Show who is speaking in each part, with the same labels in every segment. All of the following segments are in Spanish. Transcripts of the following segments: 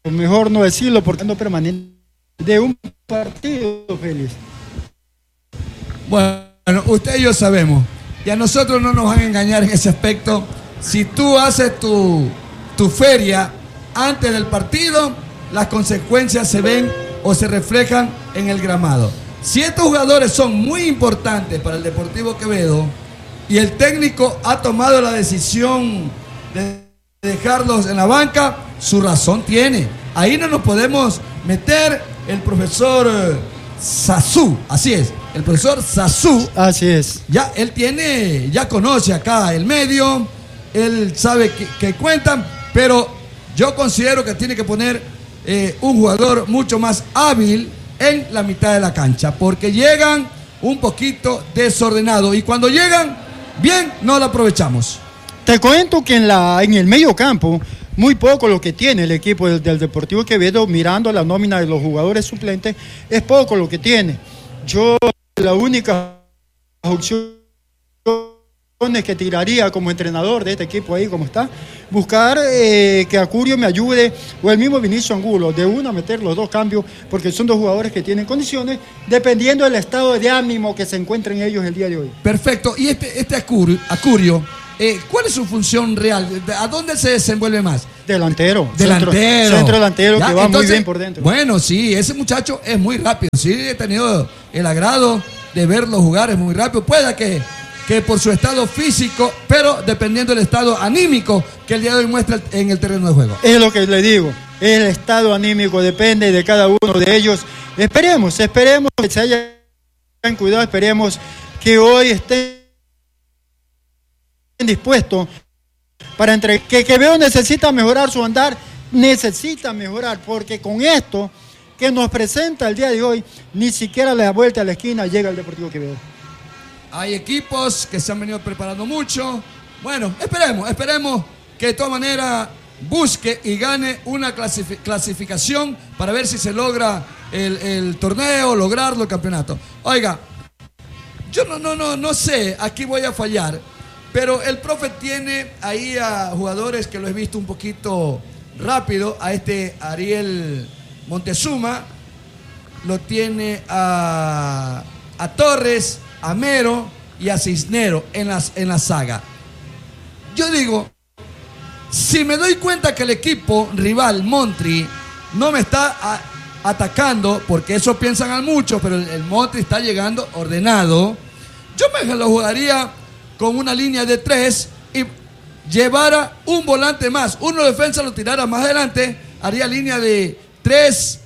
Speaker 1: mejor no decirlo porque ando permanente de un partido, Félix.
Speaker 2: Bueno, usted y yo sabemos, y a nosotros no nos van a engañar en ese aspecto. Si tú haces tu feria antes del partido, las consecuencias se ven o se reflejan en el gramado. Si estos jugadores son muy importantes para el Deportivo Quevedo y el técnico ha tomado la decisión de dejarlos en la banca, su razón tiene. Ahí no nos podemos meter. El profesor Sazú, así es, el profesor Sazú,
Speaker 1: así es.
Speaker 2: Ya ya conoce acá el medio, él sabe que cuentan, pero yo considero que tiene que poner un jugador mucho más hábil en la mitad de la cancha, porque llegan un poquito desordenados y cuando llegan bien no lo aprovechamos.
Speaker 1: Te cuento que en el medio campo, muy poco lo que tiene el equipo del Deportivo Quevedo, mirando la nómina de los jugadores suplentes, es poco lo que tiene. Yo la única opción que tiraría como entrenador de este equipo ahí como está, buscar que Acurio me ayude o el mismo Vinicio Angulo, de una meter los dos cambios, porque son dos jugadores que tienen condiciones, dependiendo del estado de ánimo que se encuentren ellos el día de hoy.
Speaker 2: Perfecto, y este Acurio, ¿cuál es su función real? ¿A dónde se desenvuelve más?
Speaker 1: Delantero.
Speaker 2: Centro
Speaker 1: delantero
Speaker 2: ¿ya?
Speaker 1: Que va
Speaker 2: Entonces,
Speaker 1: muy bien por dentro.
Speaker 2: Bueno, sí, ese muchacho es muy rápido. Sí, he tenido el agrado de verlo jugar, es muy rápido. Pueda que por su estado físico, pero dependiendo del estado anímico que el día de hoy muestra en el terreno de juego.
Speaker 1: Es lo que le digo, el estado anímico depende de cada uno de ellos. Esperemos que se hayan cuidado, esperemos que hoy estén dispuestos para entregar. Que Quevedo necesita mejorar su andar, necesita mejorar, porque con esto que nos presenta el día de hoy, ni siquiera la vuelta a la esquina llega el Deportivo Quevedo.
Speaker 2: Hay equipos que se han venido preparando mucho. Bueno, esperemos que de todas maneras busque y gane una clasificación para ver si se logra el torneo, lograrlo, el campeonato. Oiga, yo no sé, aquí voy a fallar, pero el profe tiene ahí a jugadores que lo he visto un poquito rápido, a Ariel Montezuma, lo tiene a Torres, a Mero y a Cisnero en la saga. Yo digo, si me doy cuenta que el equipo rival, Montri, no me está atacando, porque eso piensan al mucho, pero el Montri está llegando ordenado, yo me lo jugaría con una línea de 3 y llevara un volante más, uno de defensa lo tirara más adelante, haría línea de 3,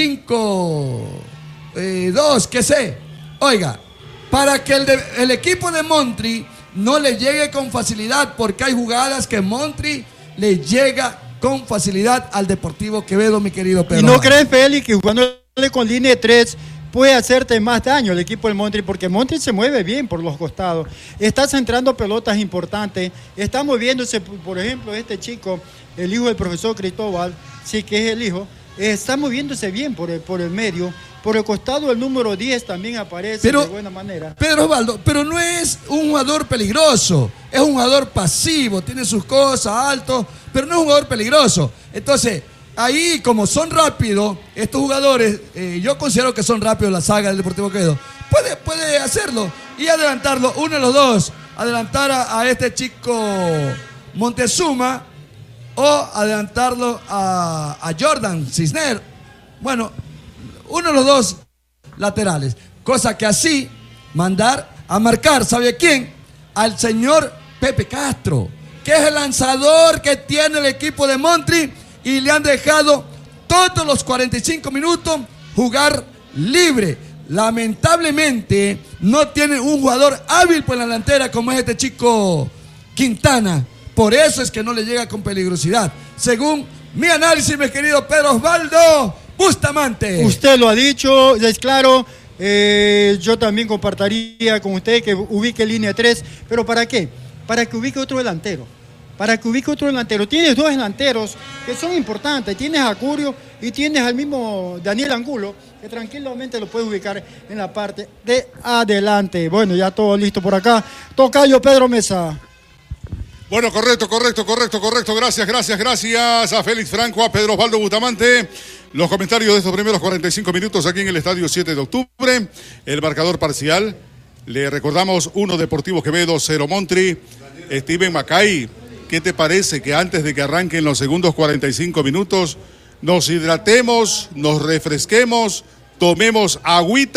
Speaker 2: 5, 2, qué sé. Oiga, para que el equipo de Montri no le llegue con facilidad, porque hay jugadas que Montri le llega con facilidad al Deportivo Quevedo, mi querido Pedro.
Speaker 1: ¿Y no crees, Félix, que jugándole con línea de 3 puede hacerte más daño el equipo del Montri? Porque Montri se mueve bien por los costados, está centrando pelotas importantes, está moviéndose, por ejemplo, este chico, el hijo del profesor Cristóbal, sí que es el hijo, está moviéndose bien por el medio. Por el costado el número 10 también aparece de buena manera.
Speaker 2: Pedro Osvaldo, pero no es un jugador peligroso, es un jugador pasivo, tiene sus cosas, alto, pero no es un jugador peligroso. Entonces, ahí como son rápidos, estos jugadores, yo considero que son rápidos la saga del Deportivo Quevedo, puede hacerlo y adelantarlo, uno de los dos, adelantar a este chico Montezuma o adelantarlo a Jordan Cisner. Bueno, uno de los dos laterales, cosa que así mandar a marcar, ¿sabe quién? Al señor Pepe Castro, que es el lanzador que tiene el equipo de Montri y le han dejado todos los 45 minutos jugar libre. Lamentablemente no tiene un jugador hábil por la delantera como es este chico Quintana, por eso es que no le llega con peligrosidad, según mi análisis, mi querido Pedro Osvaldo Bustamante.
Speaker 1: Usted lo ha dicho, es claro. Yo también compartiría con usted que ubique línea 3, pero ¿para qué? Para que ubique otro delantero. Tienes dos delanteros que son importantes. Tienes a Acurio y tienes al mismo Daniel Angulo, que tranquilamente lo puedes ubicar en la parte de adelante. Bueno, ya todo listo por acá. Tocayo Pedro Mesa.
Speaker 3: Bueno, correcto. Gracias a Félix Franco, a Pedro Osvaldo Bustamante. Los comentarios de estos primeros 45 minutos aquí en el Estadio 7 de Octubre. El marcador parcial. Le recordamos 1 Deportivo Quevedo, 0 Montri. Steven Macay, ¿qué te parece que antes de que arranquen los segundos 45 minutos nos hidratemos, nos refresquemos, tomemos agüita?